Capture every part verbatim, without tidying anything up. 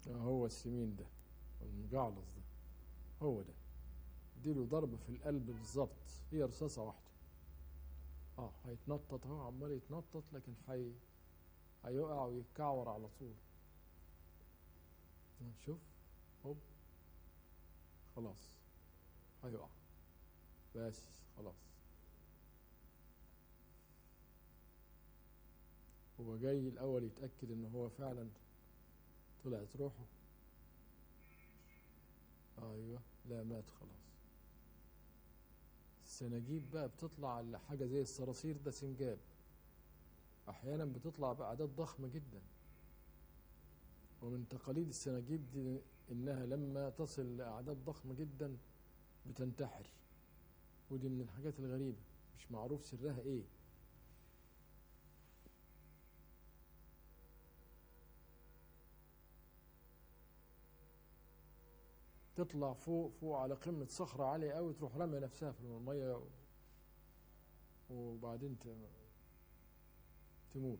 هو السمين ده المجعلص ده هو ده، اديله ضرب في القلب بالظبط، هي رصاصة واحدة. اه هيتنطط اهو، عمال يتنطط، لكن حي هيقع ويتكعور على طول. شوف، هوب، خلاص هيقع، بس خلاص. هو جاي الأول يتأكد إن هو فعلا طلعت روحه. أيوه، لا مات خلاص. السناجيب بقى بتطلع على حاجة زي الصراصير، ده سنجاب، أحيانا بتطلع بأعداد ضخمة جدا. ومن تقاليد السناجيب دي إنها لما تصل لأعداد ضخمة جدا بتنتحر، ودي من الحاجات الغريبة، مش معروف سرها إيه. تطلع فوق فوق على قمة صخرة عالية قوي، تروح رمي نفسها في المية وبعدين تموت.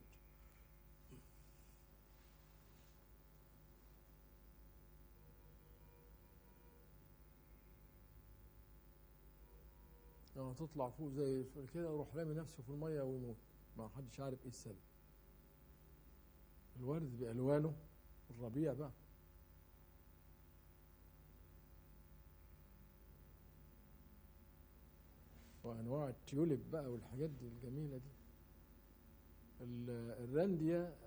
يعني تطلع فوق زي كده يروح رامي نفسه في المية ويموت، ما حدش عارف ايه السبب. الورد بألوانه، الربيع بقى. وأنواع التيوليب بقى والحاجات دي الجميلة دي. الراندية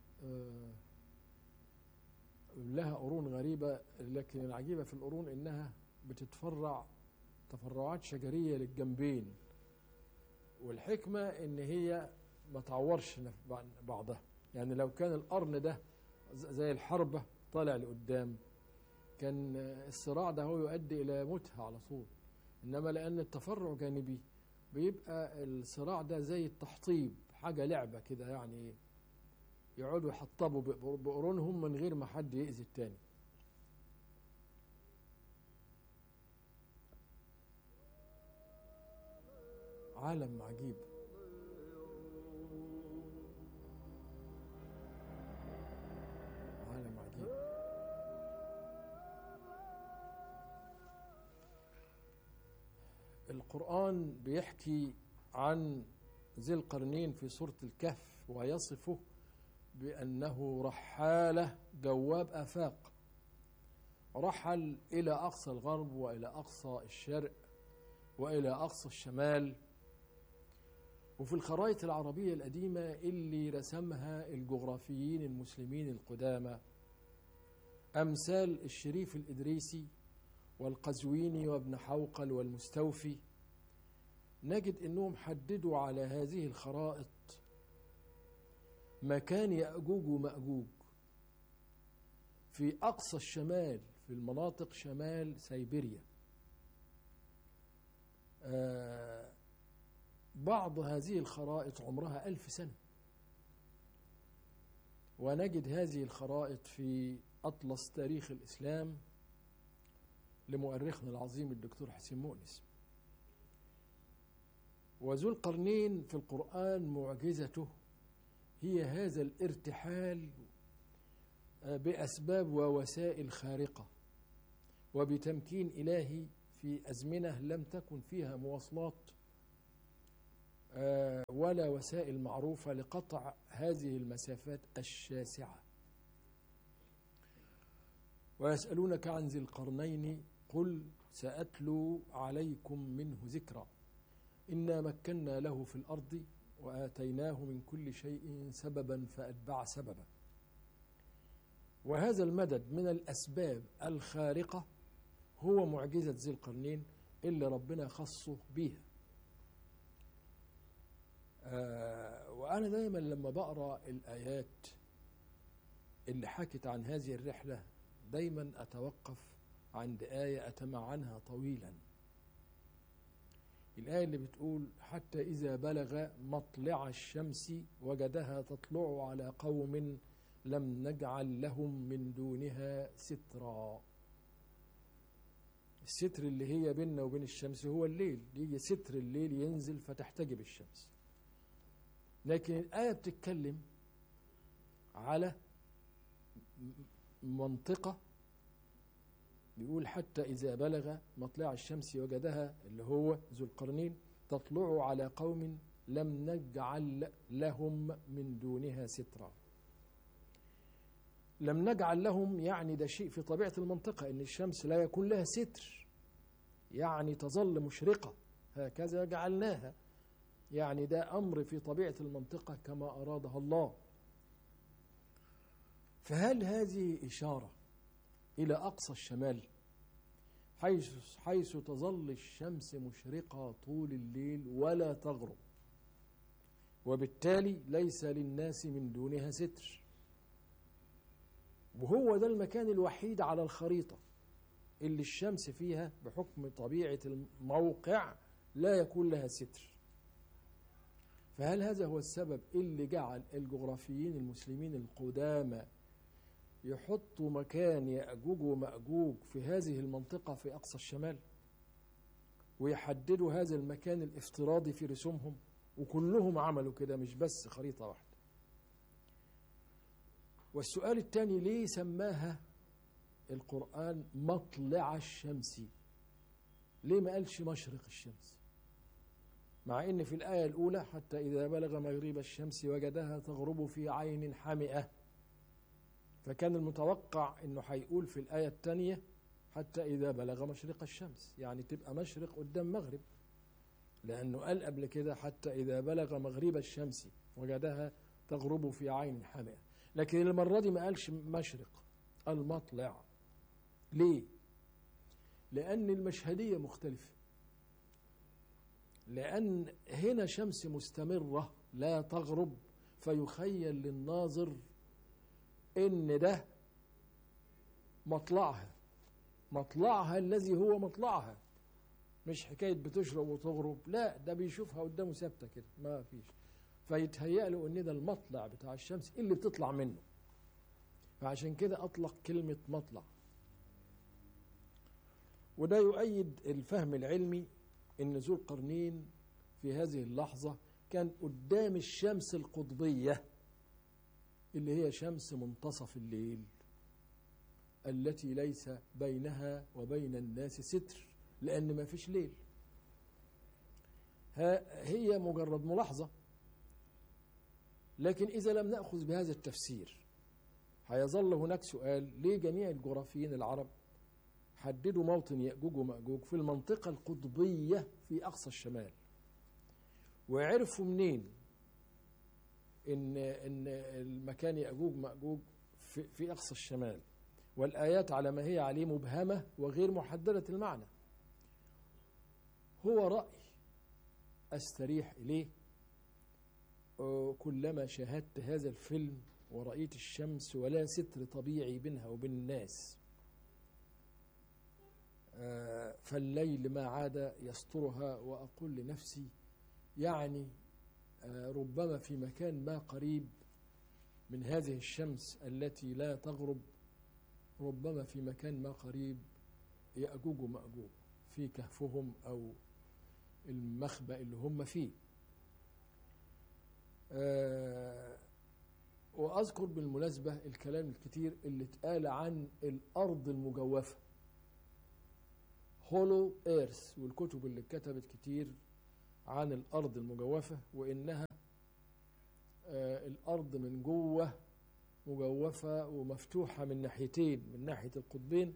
لها قرون غريبة، لكن العجيبة في القرون إنها بتتفرع تفرعات شجرية للجنبين، والحكمة إن هي ما تعورش بعضها. يعني لو كان القرن ده زي الحربة طالع لقدام، كان الصراع ده هو يؤدي إلى موتها على طول. إنما لأن التفرع جانبي بيبقى الصراع ده زي التحطيب، حاجة لعبة كده، يعني يقعدوا يحطبوا بقرونهم من غير ما حد يأذي التاني. عالم عجيب. عالم عجيب. القرآن بيحكي عن ذي القرنين في سورة الكهف ويصفه بأنه رحالة جواب آفاق، رحل إلى أقصى الغرب وإلى أقصى الشرق وإلى أقصى الشمال. وفي الخرائط العربية القديمة اللي رسمها الجغرافيين المسلمين القدامى، أمثال الشريف الإدريسي والقزويني وابن حوقل والمستوفي، نجد أنهم حددوا على هذه الخرائط مكان يأجوج ومأجوج في أقصى الشمال، في المناطق شمال سيبيريا. آه بعض هذه الخرائط عمرها ألف سنة، ونجد هذه الخرائط في أطلس تاريخ الإسلام لمؤرخنا العظيم الدكتور حسين مؤنس. وذو القرنين في القرآن معجزته هي هذا الارتحال بأسباب ووسائل خارقة، وبتمكين إلهي في أزمنة لم تكن فيها مواصلات ولا وسائل معروفة لقطع هذه المسافات الشاسعة. ويسألونك عن ذي القرنين قل سأتلو عليكم منه ذكرا إنا مكنا له في الأرض وآتيناه من كل شيء سببا فأتبع سببا. وهذا المدد من الأسباب الخارقة هو معجزة ذي القرنين اللي ربنا خصه بيها. آه وأنا دايما لما بقرأ الآيات اللي حكت عن هذه الرحلة دايما أتوقف عند آية أتمعنها طويلا، الآية اللي بتقول حتى إذا بلغ مطلع الشمس وجدها تطلع على قوم لم نجعل لهم من دونها سترا. الستر اللي هي بيننا وبين الشمس هو الليل، يجي ستر الليل ينزل فتحتجب الشمس. لكن الآية بتتكلم على منطقة بيقول حتى إذا بلغ مطلع الشمس وجدها اللي هو ذو القرنين تطلع على قوم لم نجعل لهم من دونها سترا. لم نجعل لهم يعني ده شيء في طبيعة المنطقة، إن الشمس لا يكون لها ستر، يعني تظل مشرقة هكذا جعلناها، يعني ده أمر في طبيعة المنطقة كما أرادها الله. فهل هذه إشارة إلى أقصى الشمال حيث, حيث تظل الشمس مشرقة طول الليل ولا تغرب، وبالتالي ليس للناس من دونها ستر، وهو ده المكان الوحيد على الخريطة اللي الشمس فيها بحكم طبيعة الموقع لا يكون لها ستر. فهل هذا هو السبب اللي جعل الجغرافيين المسلمين القدامى يحطوا مكان يأجوج ومأجوج في هذه المنطقة في أقصى الشمال، ويحددوا هذا المكان الافتراضي في رسومهم؟ وكلهم عملوا كده، مش بس خريطة واحدة. والسؤال الثاني، ليه سماها القرآن مطلع الشمس؟ ليه ما قالش مشرق الشمس؟ مع ان في الآية الأولى حتى إذا بلغ مغرب الشمس وجدها تغرب في عين حمئة، فكان المتوقع انه هيقول في الآية الثانية حتى إذا بلغ مشرق الشمس، يعني تبقى مشرق قدام مغرب، لأنه قال قبل كده حتى إذا بلغ مغرب الشمس وجدها تغرب في عين حمئة. لكن المرة دي ما قالش مشرق، قال مطلع. ليه؟ لأن المشهدية مختلفة، لأن هنا شمس مستمرة لا تغرب، فيخيل للناظر إن ده مطلعها، مطلعها الذي هو مطلعها، مش حكاية بتشرب وتغرب، لا، ده بيشوفها قدامه ثابتة كده ما فيش، فيتهيأ له إن ده المطلع بتاع الشمس اللي بتطلع منه، فعشان كده أطلق كلمة مطلع. وده يؤيد الفهم العلمي إن ذو القرنين في هذه اللحظة كان قدام الشمس القطبية اللي هي شمس منتصف الليل التي ليس بينها وبين الناس ستر، لأن ما فيش ليل. هي مجرد ملاحظة، لكن إذا لم نأخذ بهذا التفسير هيظل هناك سؤال: ليه جميع الجغرافيين العرب حددوا موطن يأجوج ومأجوج في المنطقة القطبية في أقصى الشمال؟ وعرفوا منين إن إن المكان يأجوج ومأجوج في, في أقصى الشمال، والآيات على ما هي عليه مبهمة وغير محددة المعنى؟ هو رأي أستريح إليه كلما شاهدت هذا الفيلم ورأيت الشمس ولا ستر طبيعي بينها وبين الناس، فالليل ما عاد يسترها، وأقول لنفسي يعني ربما في مكان ما قريب من هذه الشمس التي لا تغرب، ربما في مكان ما قريب يأجوج ومأجوج في كهفهم أو المخبأ اللي هم فيه. أه وأذكر بالمناسبة الكلام الكتير اللي اتقال عن الأرض المجوفة، هولو إيرث، والكتب اللي كتبت كتير عن الأرض المجوفة، وإنها أه الأرض من جوه مجوفة ومفتوحة من ناحيتين، من ناحية القطبين،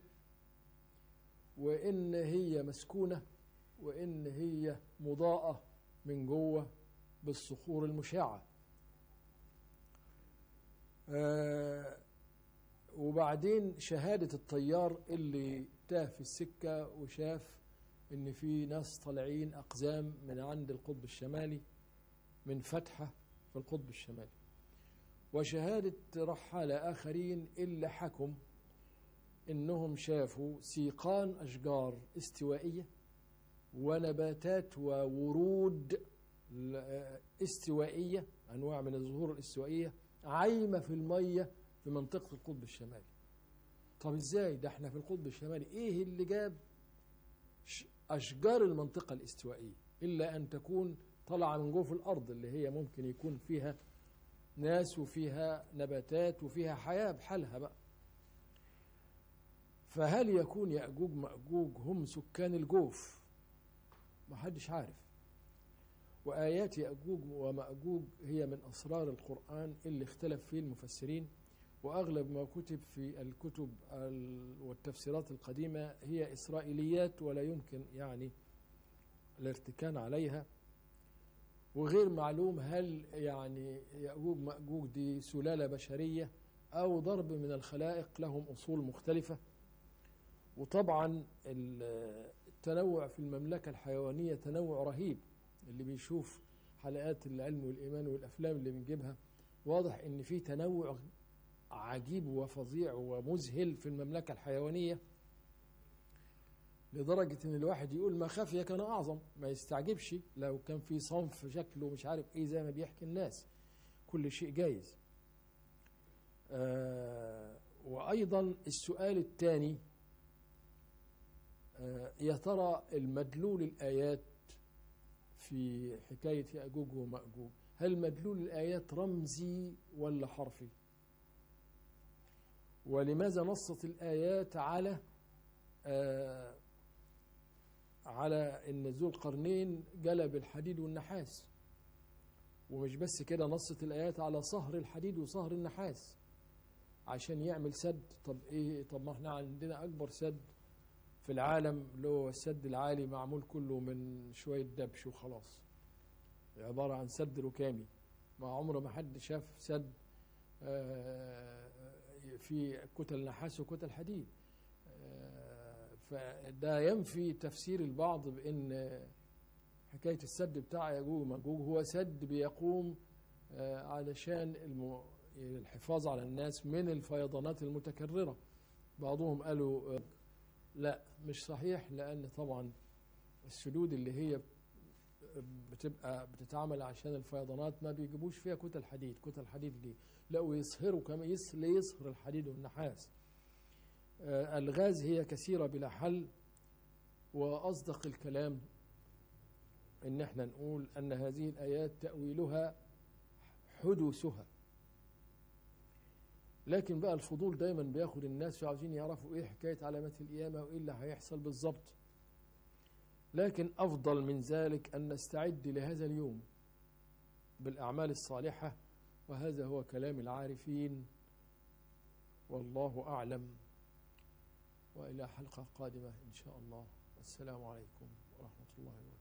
وإن هي مسكونة، وإن هي مضاءة من جوه بالصخور المشعة. آه وبعدين شهادة الطيار اللي تاه في السكة وشاف إن في ناس طالعين أقزام من عند القطب الشمالي، من فتحة في القطب الشمالي، وشهادة رحالة آخرين اللي حكم إنهم شافوا سيقان أشجار استوائية ونباتات وورود استوائية، أنواع من الزهور الاستوائية عايمة في المية في منطقة القطب الشمالي. طب إزاي ده احنا في القطب الشمالي؟ إيه اللي جاب أشجار المنطقة الاستوائية إلا أن تكون طالعة من جوه الأرض اللي هي ممكن يكون فيها ناس وفيها نباتات وفيها حياة بحالها بقى. فهل يكون يأجوج مأجوج هم سكان الجوف؟ ما حدش عارف. وآيات يأجوج ومأجوج هي من أسرار القرآن اللي اختلف فيه المفسرين، وأغلب ما كتب في الكتب والتفسيرات القديمة هي إسرائيليات ولا يمكن يعني الارتكان عليها. وغير معلوم هل يعني يأجوج مأجوج دي سلالة بشرية أو ضرب من الخلائق لهم أصول مختلفة. وطبعا التنوع في المملكة الحيوانية تنوع رهيب. اللي بيشوف حلقات العلم والإيمان والأفلام اللي بنجيبها واضح إن في تنوع عجيب وفظيع ومذهل في المملكة الحيوانية، لدرجة إن الواحد يقول ما خفي كان أعظم. ما يستعجبش لو كان في صنف شكله مش عارف إيه زي ما بيحكي الناس. كل شيء جايز. آه وأيضا السؤال الثاني، آه يا ترى المدلول الآيات في حكاية يأجوج ومأجوج هل مدلول الآيات رمزي ولا حرفي؟ ولماذا نصت الآيات على آه على إن ذو القرنين جلب الحديد والنحاس؟ ومش بس كده، نصت الآيات على صهر الحديد وصهر النحاس عشان يعمل سد. طب إيه؟ طب ما احنا عندنا أكبر سد في العالم اللي هو السد العالي، معمول كله من شوية دبش وخلاص، عبارة عن سد ركامي. ما عمره ما حد شاف سد في كتل نحاس وكتل حديد. فده ينفي تفسير البعض بأن حكاية السد بتاع يأجوج ومأجوج هو سد بيقوم علشان الحفاظ على الناس من الفيضانات المتكررة. بعضهم قالوا لا مش صحيح، لأن طبعا السدود اللي هي بتبقى بتتعمل عشان الفيضانات ما بيجيبوش فيها كتل حديد. كتل حديد ليه؟ لقوا يصهروا كمان يصهر الحديد والنحاس. آه الغاز هي كثيرة بلا حل. وأصدق الكلام إن احنا نقول أن هذه الآيات تأويلها حدوثها. لكن بقى الفضول دايما بياخد الناس وعاوزين يعرفوا ايه حكاية علامات القيامة وايه اللي هيحصل بالظبط. لكن أفضل من ذلك أن نستعد لهذا اليوم بالأعمال الصالحة، وهذا هو كلام العارفين، والله أعلم. وإلى حلقة قادمة إن شاء الله، والسلام عليكم ورحمة الله وبركاته.